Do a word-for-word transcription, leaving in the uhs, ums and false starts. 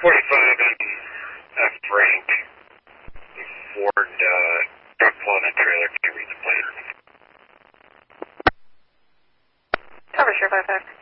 forty-five and F rank. Ford uh, truck pulling a trailer. Can you read the plate? Cover, sure, five five.